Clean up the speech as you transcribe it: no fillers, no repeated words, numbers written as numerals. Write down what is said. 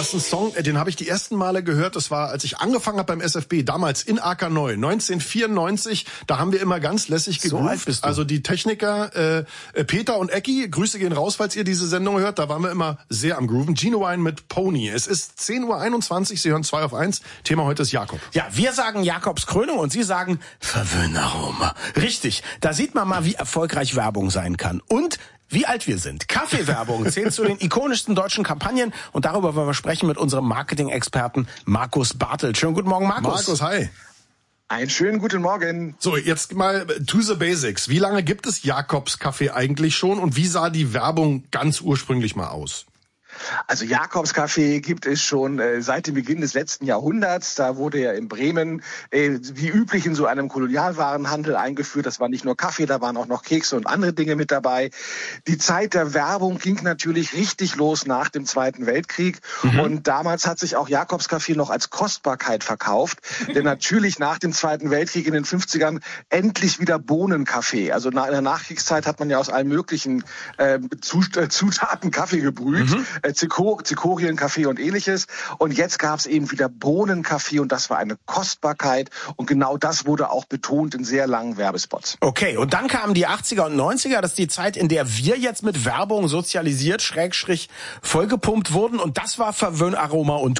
das ist ein Song, den habe ich die ersten Male gehört. Das war, als ich angefangen habe beim SFB, damals in Akerneu, 1994. Da haben wir immer ganz lässig gegroovt. So alt bist du. Also die Techniker Peter und Ecki, Grüße gehen raus, falls ihr diese Sendung hört. Da waren wir immer sehr am Grooven. Genuine mit Pony. Es ist 10:21 Uhr, Sie hören 2 auf 1. Thema heute ist Jakob. Ja, wir sagen Jakobs Krönung und Sie sagen Verwöhnaroma. Richtig, da sieht man mal, wie erfolgreich Werbung sein kann. Und wie alt wir sind. Kaffeewerbung zählt zu den ikonischsten deutschen Kampagnen und darüber wollen wir sprechen mit unserem Marketing-Experten Markus Bartelt. Schönen guten Morgen, Markus. Markus, hi. Einen schönen guten Morgen. So, jetzt mal to the basics. Wie lange gibt es Jakobs Kaffee eigentlich schon und wie sah die Werbung ganz ursprünglich mal aus? Also Jakobs Kaffee gibt es schon seit dem Beginn des letzten Jahrhunderts. Da wurde er in Bremen wie üblich in so einem Kolonialwarenhandel eingeführt. Das war nicht nur Kaffee, da waren auch noch Kekse und andere Dinge mit dabei. Die Zeit der Werbung ging natürlich richtig los nach dem Zweiten Weltkrieg. Und damals hat sich auch Jakobs Kaffee noch als Kostbarkeit verkauft. Denn natürlich nach dem Zweiten Weltkrieg in den 50ern endlich wieder Bohnenkaffee. Also in der Nachkriegszeit hat man ja aus allen möglichen Zutaten Kaffee gebrüht. Zikorien-Kaffee und ähnliches. Und jetzt gab es eben wieder Bohnenkaffee und das war eine Kostbarkeit. Und genau das wurde auch betont in sehr langen Werbespots. Okay, und dann kamen die 80er und 90er. Das ist die Zeit, in der wir jetzt mit Werbung sozialisiert, / vollgepumpt wurden. Und das war Verwöhnaroma und